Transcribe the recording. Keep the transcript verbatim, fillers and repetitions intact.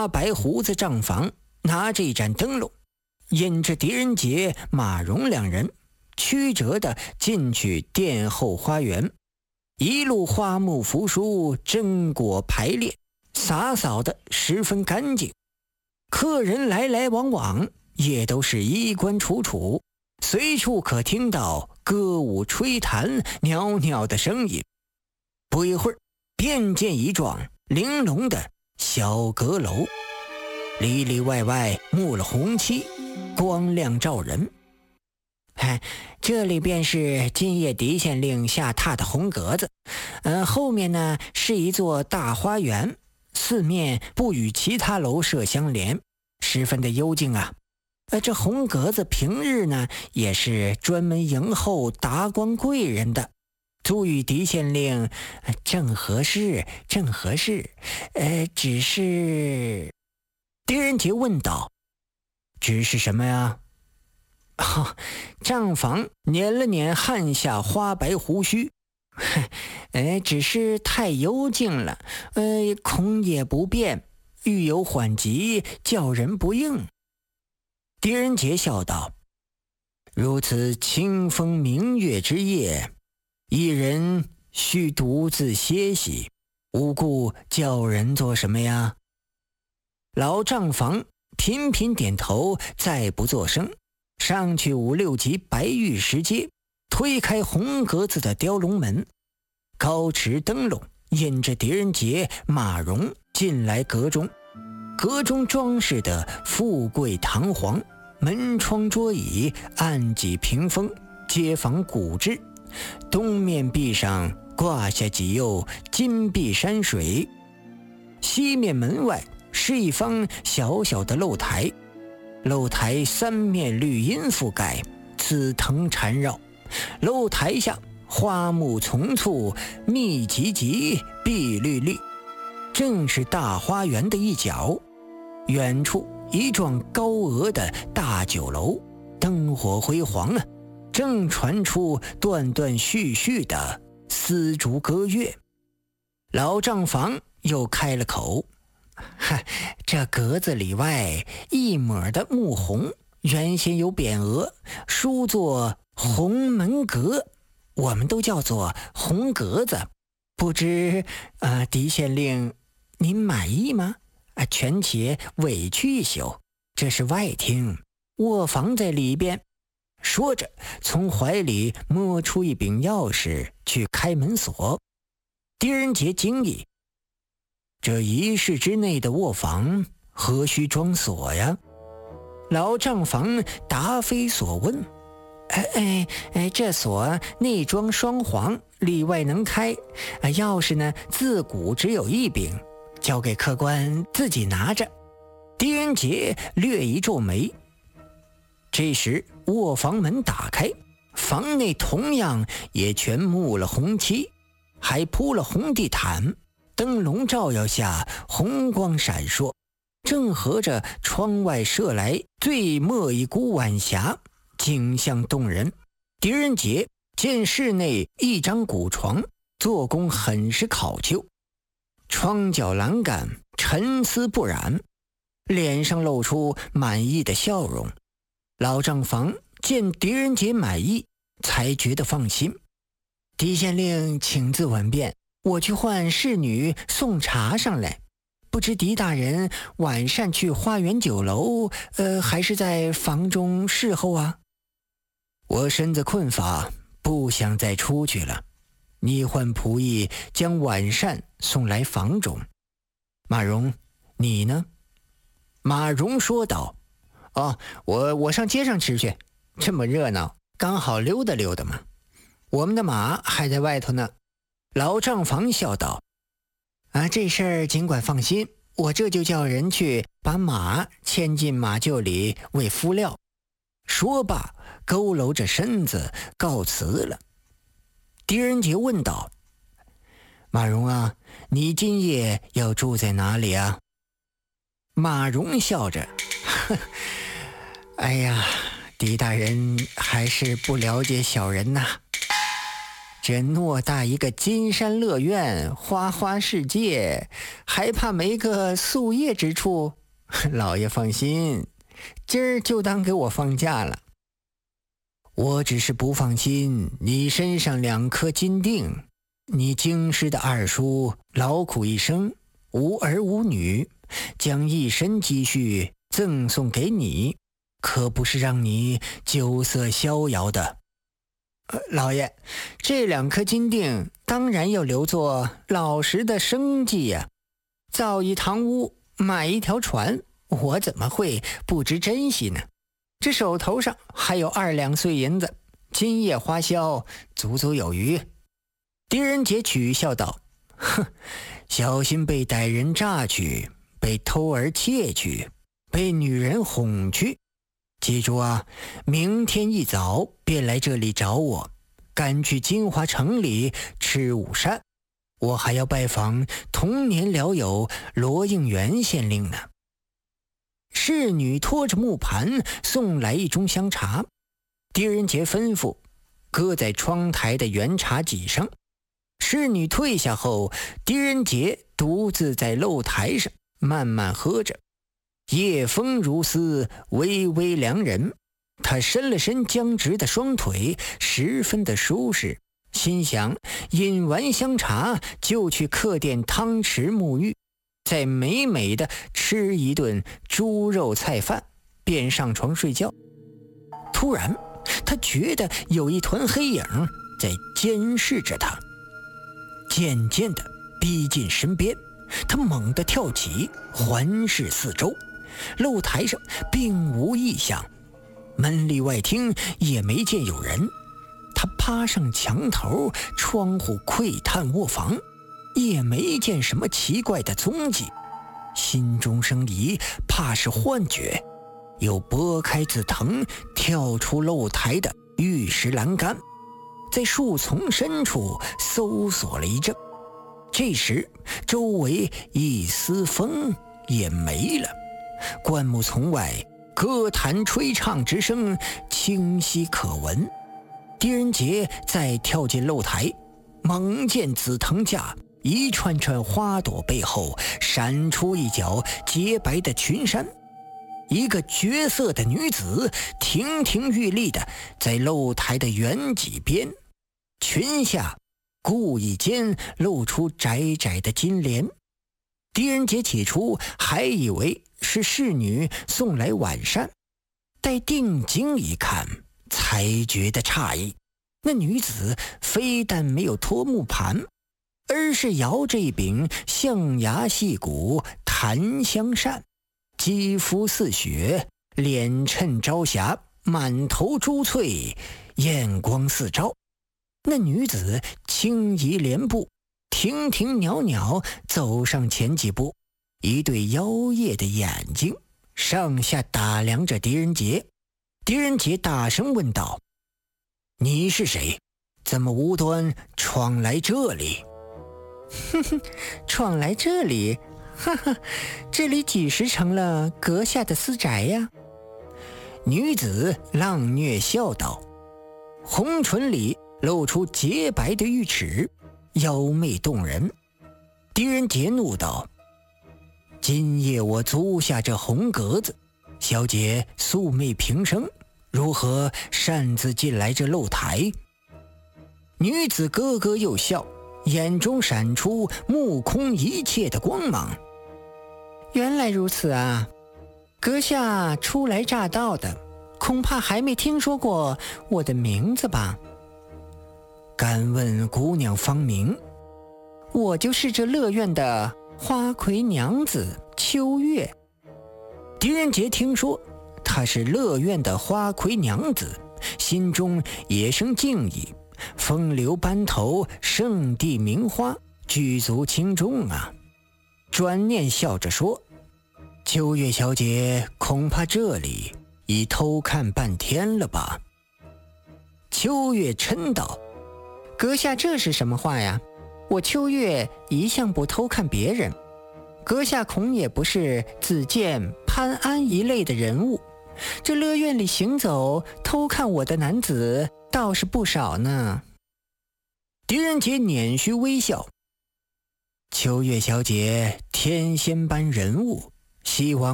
花白胡子账房拿着一盏灯笼，引着狄仁杰、马荣两人曲折地进去殿后花园。一路花木扶疏，榛果排列，洒扫得十分干净。客人来来往往，也都是衣冠楚楚，随处可听到歌舞吹弹袅袅的声音。不一会儿，便见一幢玲珑的小阁楼，里里外外幕了红漆，光亮照人。哎，这里便是今夜狄县令下榻的红阁子，呃，后面呢是一座大花园，四面不与其他楼舍相连，十分的幽静啊。呃，这红阁子平日呢也是专门迎候达官贵人的，租与狄县令、呃、正合适，正合适。呃，只是……狄仁杰问道：“只是什么呀？”哦，账房捻了捻汗下花白胡须，呃，只是太幽静了，呃，恐也不便，欲有缓急，叫人不应。狄仁杰笑道：“如此清风明月之夜，一人须独自歇息，无故叫人做什么呀？”老账房频频点头，再不作声。上去五六级白玉石阶，推开红格子的雕龙门，高持灯笼，引着狄仁杰、马荣进来阁中。阁中装饰的富贵堂皇，门窗桌椅、案几屏风皆仿古制，东面壁上挂下几釉金碧山水，西面门外是一方小小的露台，露台三面绿荫覆盖，紫藤缠绕，露台下花木丛簇，密集集，碧绿绿，正是大花园的一角。远处一幢高额的大酒楼，灯火辉煌啊，正传出断断续续的丝竹歌乐。老账房又开了口：“哈，这格子里外一抹的木红，原先有匾额，书作红门阁，我们都叫做红格子。不知呃，狄县令您满意吗？啊，权且委屈一宿，这是外厅，卧房在里边。”说着，从怀里摸出一柄钥匙去开门锁。狄仁杰惊异：“这一室之内的卧房何须装锁呀？”老账房答非所问：“哎哎哎，这锁内装双簧，里外能开。啊，钥匙呢，自古只有一柄，交给客官自己拿着。”狄仁杰略一皱眉。这时卧房门打开，房内同样也全幕了红漆，还铺了红地毯，灯笼照耀下红光闪烁，正合着窗外射来最末一股晚霞，景象动人。狄仁杰见室内一张古床，做工很是考究，窗角栏杆沉丝不染，脸上露出满意的笑容。老账房见狄仁杰满意，才觉得放心。狄县令请自稳便，我去唤侍女送茶上来。不知狄大人晚上去花园酒楼，呃，还是在房中侍候啊？我身子困乏，不想再出去了。你唤仆役将晚膳送来房中。马荣，你呢？马荣说道：“哦，我我上街上吃去，这么热闹，刚好溜达溜达嘛。我们的马还在外头呢。”老账房笑道：“啊，这事儿尽管放心，我这就叫人去把马牵进马厩里喂敷料。”说罢，佝偻着身子告辞了。狄仁杰问道：“马荣啊，你今夜要住在哪里啊？”马荣笑着：“呵，哎呀，狄大人还是不了解小人呐。” 这偌大一个金山乐园，花花世界，还怕没个宿业之处？老爷放心，今儿就当给我放假了。我只是不放心你身上两颗金锭。你京师的二叔劳苦一生，无儿无女，将一身积蓄赠送给你，可不是让你酒色逍遥的。呃，老爷，这两颗金锭当然要留作老实的生计呀、啊。造一堂屋，买一条船，我怎么会不知珍惜呢？这手头上还有二两碎银子，今夜花销足足有余。狄仁杰取笑道：哼，小心被歹人榨去，被偷儿窃去，被女人哄去。记住啊，明天一早便来这里找我，赶去金华城里吃午膳。我还要拜访童年老友罗应元县令呢。侍女拖着木盘送来一盅香茶，狄仁杰吩咐搁在窗台的圆茶几上。侍女退下后，狄仁杰独自在露台上慢慢喝着。夜风如丝，微微凉人。他伸了伸僵直的双腿，十分的舒适，心想饮完香茶就去客店汤池沐浴，再美美的吃一顿猪肉菜饭，便上床睡觉。突然他觉得有一团黑影在监视着他，渐渐地逼近身边。他猛地跳起，环视四周，露台上并无异象，门里外厅也没见有人。他趴上墙头窗户窥探卧房，也没见什么奇怪的踪迹，心中生疑，怕是幻觉，又拨开紫藤，跳出露台的玉石栏杆，在树丛深处搜索了一阵。这时周围一丝风也没了，灌木丛外歌坛吹唱之声清晰可闻。狄仁杰再跳进露台，猛见紫藤架一串串花朵背后闪出一角洁白的裙衫，一个绝色的女子亭亭玉立的在露台的圆脊边，裙下故意间露出窄窄的金莲。狄仁杰起初还以为是侍女送来晚膳，待定睛一看，才觉得诧异。那女子非但没有脱木盘，而是摇着一柄象牙细骨檀香扇，肌肤似雪，脸衬朝霞，满头珠翠，艳光四照。那女子轻移莲步，亭亭袅袅走上前几步，一对妖冶的眼睛上下打量着狄仁杰。狄仁杰大声问道：你是谁？怎么无端闯来这里？哼哼，闯来这里？哈哈，这里几时成了阁下的私宅呀？女子浪谑笑道，红唇里露出洁白的玉齿，妖媚动人。狄仁杰怒道：今夜我租下这红格子，小姐素昧平生，如何擅自进来这露台？女子咯咯又笑，眼中闪出目空一切的光芒。原来如此啊，阁下初来乍到的，恐怕还没听说过我的名字吧？敢问姑娘芳名？我就是这乐院的花魁娘子秋月。狄仁杰听说她是乐院的花魁娘子，心中也生敬意。风流班头，圣地名花，举足轻重啊。转念笑着说：秋月小姐，恐怕这里已偷看半天了吧？秋月嗔道：阁下这是什么话呀？我秋月一向不偷看别人，阁下恐也不是子建、潘安一类的人物，这乐院里行走偷看我的男子倒是不少呢。 狄仁杰捻须微笑：秋月小姐天仙般人物，希望